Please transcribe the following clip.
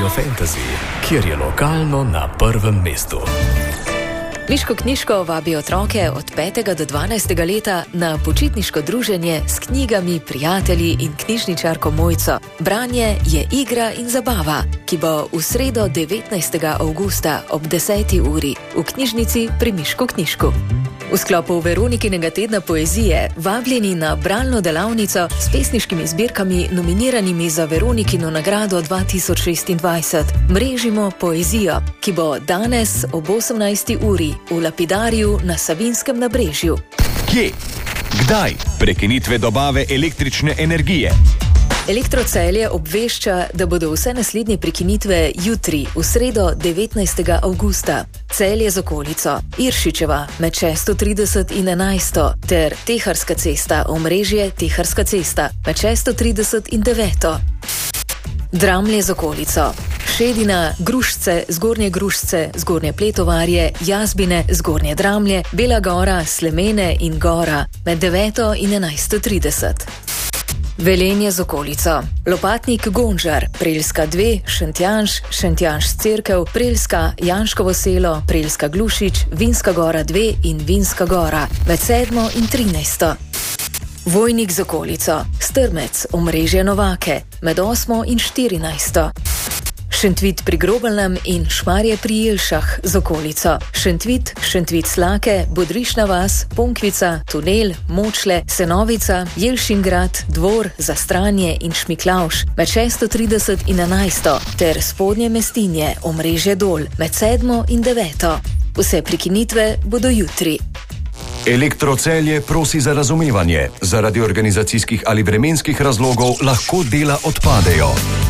Radio Fantasy, kjer je lokalno na prvem mestu. Miško knjižko vabi otroke od 5. do 12. leta na počitniško druženje s knjigami, prijatelji in knjižničarko Mojco. Branje je igra in zabava, ki bo v sredo 19. avgusta ob 10. uri v knjižnici pri Miško knjižku. V sklopu Veronikinega tedna poezije vabljeni na bralno delavnico s pesniškimi zbirkami nominiranimi za Veronikino nagrado 2026. Mrežimo poezijo, ki bo danes ob 18. uri v Lapidariju na Savinskem nabrežju. Kje? Kdaj? Prekinitve dobave električne energije. Elektro Celje obvešča, da bodo vse naslednje prekinitve jutri, v sredo 19. avgusta. Celje z okolico, Iršičeva med 630 in 11. ter Teharska cesta, omrežje Teharska cesta med 630 in 9. Dramlje z okolico, Šedina, Grušce, Zgornje Grušce, Zgornje Pletovarje, Jazbine, Zgornje Dramlje, Bela Gora, Slemene in Gora med 9. in 11.30. Velenje z okolico, Lopatnik Gonžar, Preljska 2, Šentjanž, Šentjanž Cerkev, Preljska, Janškovo selo, Preljska Glušič, Vinska Gora 2 in Vinska Gora med 7. in 13. Vojnik z okolico, Strmec, omrežje Novake med 8. in 14. Šentvit pri Grobelnem in Šmarje pri Jelšah z okolico, Šentvit, Šentvit Slake, Bodrišna vas, Ponkvica, Tunel, Močle, Senovica, Jelšingrad, Dvor, Zastranje in Šmiklavš med 630 in 11. ter Spodnje Mestinje, omrežje Dol med 7. in 9. Vse prekinitve bodo jutri. Elektro Celje prosi za razumevanje. Zaradi organizacijskih ali vremenskih razlogov lahko dela odpadejo.